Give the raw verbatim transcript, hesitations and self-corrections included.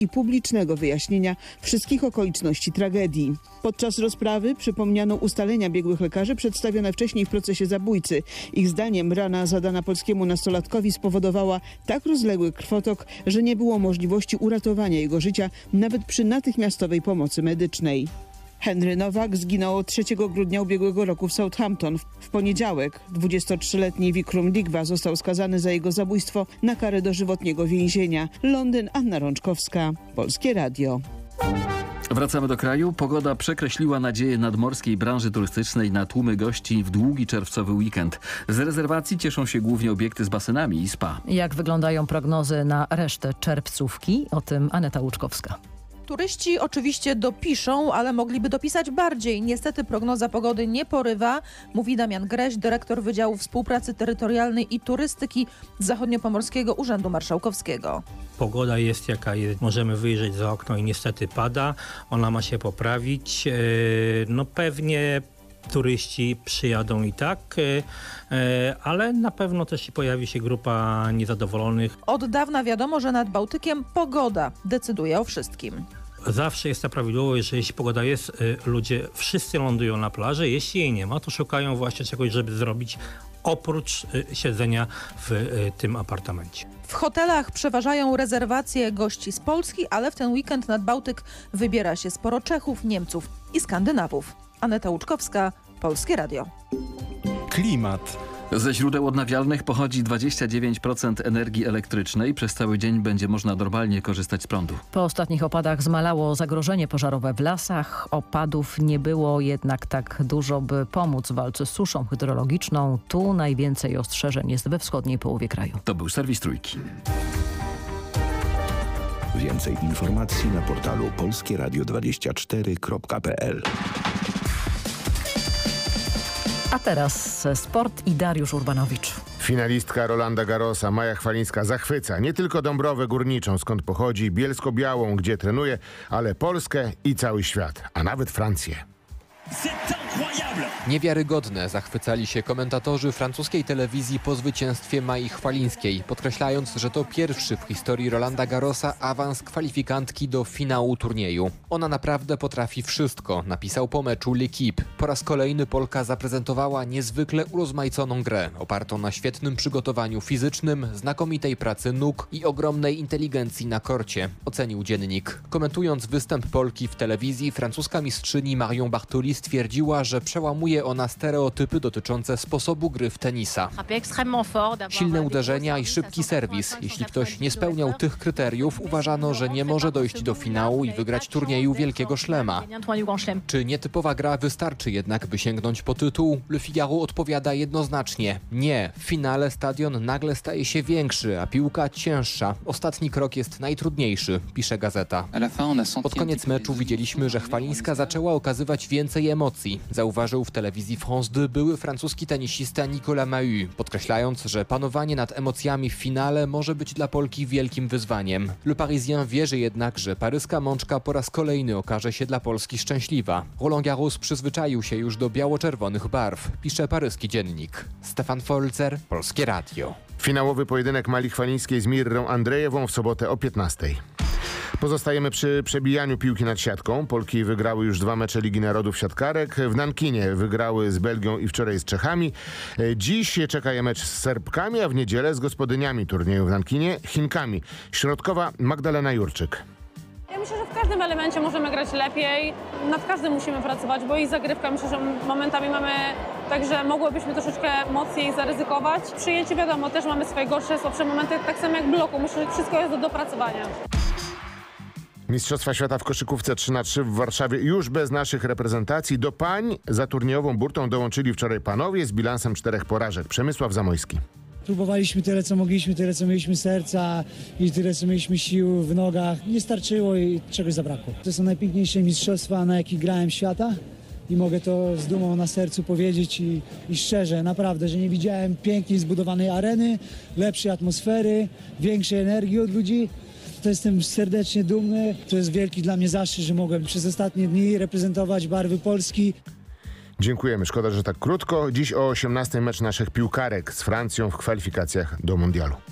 i publicznego wyjaśnienia wszystkich okoliczności tragedii. Podczas rozprawy przypomniano ustalenia biegłych lekarzy przedstawione wcześniej w procesie zabójcy. Ich zdaniem rana zadana polskiemu nastolatkowi spowodowała tak rozległy krwotok, że nie było możliwości uratowania jego życia nawet przy natychmiastowej pomocy medycznej. Henry Nowak zginął trzeciego grudnia ubiegłego roku w Southampton. W poniedziałek dwudziestotrzyletni Vikram Digwa został skazany za jego zabójstwo na karę dożywotniego więzienia. Londyn, Anna Rączkowska, Polskie Radio. Wracamy do kraju. Pogoda przekreśliła nadzieję nadmorskiej branży turystycznej na tłumy gości w długi czerwcowy weekend. Z rezerwacji cieszą się głównie obiekty z basenami i spa. Jak wyglądają prognozy na resztę czerwcówki? O tym Aneta Łuczkowska. Turyści oczywiście dopiszą, ale mogliby dopisać bardziej. Niestety prognoza pogody nie porywa, mówi Damian Greś, dyrektor Wydziału Współpracy Terytorialnej i Turystyki Zachodniopomorskiego Urzędu Marszałkowskiego. Pogoda jest jaka jest. Możemy wyjrzeć za okno i niestety pada. Ona ma się poprawić. No pewnie turyści przyjadą i tak, ale na pewno też pojawi się grupa niezadowolonych. Od dawna wiadomo, że nad Bałtykiem pogoda decyduje o wszystkim. Zawsze jest ta prawidłowość, że jeśli pogoda jest, ludzie wszyscy lądują na plaży. Jeśli jej nie ma, to szukają właśnie czegoś, żeby zrobić oprócz siedzenia w tym apartamencie. W hotelach przeważają rezerwacje gości z Polski, ale w ten weekend nad Bałtyk wybiera się sporo Czechów, Niemców i Skandynawów. Aneta Łuczkowska, Polskie Radio. Klimat. Ze źródeł odnawialnych pochodzi dwadzieścia dziewięć procent energii elektrycznej. Przez cały dzień będzie można normalnie korzystać z prądu. Po ostatnich opadach zmalało zagrożenie pożarowe w lasach. Opadów nie było jednak tak dużo, by pomóc w walce z suszą hydrologiczną. Tu najwięcej ostrzeżeń jest we wschodniej połowie kraju. To był serwis Trójki. Więcej informacji na portalu polskie radio dwadzieścia cztery kropka p l. A teraz sport i Dariusz Urbanowicz. Finalistka Rolanda Garrosa Maja Chwalińska zachwyca nie tylko Dąbrowę Górniczą, skąd pochodzi, Bielsko-Białą, gdzie trenuje, ale Polskę i cały świat, a nawet Francję. Niewiarygodne zachwycali się komentatorzy francuskiej telewizji po zwycięstwie Mai Chwalińskiej, podkreślając, że to pierwszy w historii Rolanda Garrosa awans kwalifikantki do finału turnieju. Ona naprawdę potrafi wszystko, napisał po meczu L'Équipe. Po raz kolejny Polka zaprezentowała niezwykle urozmaiconą grę, opartą na świetnym przygotowaniu fizycznym, znakomitej pracy nóg i ogromnej inteligencji na korcie, ocenił dziennik. Komentując występ Polki w telewizji, francuska mistrzyni Marion Bartoli stwierdziła, że przełamuje ona stereotypy dotyczące sposobu gry w tenisa. Silne uderzenia i szybki serwis. Jeśli ktoś nie spełniał tych kryteriów, uważano, że nie może dojść do finału i wygrać turnieju Wielkiego Szlema. Czy nietypowa gra wystarczy jednak, by sięgnąć po tytuł? Le Figaro odpowiada jednoznacznie. Nie. W finale stadion nagle staje się większy, a piłka cięższa. Ostatni krok jest najtrudniejszy, pisze gazeta. Pod koniec meczu widzieliśmy, że Chwalińska zaczęła okazywać więcej emocji, zauważył w telewizji France dwa były francuski tenisista Nicolas Mahut, podkreślając, że panowanie nad emocjami w finale może być dla Polki wielkim wyzwaniem. Le Parisien wierzy jednak, że paryska mączka po raz kolejny okaże się dla Polski szczęśliwa. Roland Garros przyzwyczaił się już do biało-czerwonych barw, pisze paryski dziennik. Stefan Folzer, Polskie Radio. Finałowy pojedynek Mai Chwalińskiej z Mirrą Andrzejewą w sobotę o piętnastej. Pozostajemy przy przebijaniu piłki nad siatką. Polki wygrały już dwa mecze Ligi Narodów siatkarek. W Nankinie wygrały z Belgią i wczoraj z Czechami. Dziś czeka je mecz z Serbkami, a w niedzielę z gospodyniami turnieju w Nankinie, Chinkami. Środkowa Magdalena Jurczyk. Ja myślę, że w każdym elemencie możemy grać lepiej. Nad każdym musimy pracować, bo i zagrywka myślę, że momentami mamy tak, że mogłybyśmy troszeczkę mocniej zaryzykować. W przyjęciu wiadomo, też mamy swoje gorsze, słabsze momenty, tak samo jak w bloku. Myślę, że wszystko jest do dopracowania. Mistrzostwa Świata w koszykówce trzy na trzy w Warszawie już bez naszych reprezentacji. Do pań za turniejową burtą dołączyli wczoraj panowie z bilansem czterech porażek. Przemysław Zamojski. Próbowaliśmy tyle, co mogliśmy, tyle, co mieliśmy serca i tyle, co mieliśmy sił w nogach. Nie starczyło i czegoś zabrakło. To są najpiękniejsze mistrzostwa, na jakich grałem świata i mogę to z dumą na sercu powiedzieć i, i szczerze, naprawdę, że nie widziałem piękniej zbudowanej areny, lepszej atmosfery, większej energii od ludzi. To jestem serdecznie dumny. To jest wielki dla mnie zaszczyt, że mogłem przez ostatnie dni reprezentować barwy Polski. Dziękujemy. Szkoda, że tak krótko. Dziś o osiemnastej mecz naszych piłkarek z Francją w kwalifikacjach do mundialu.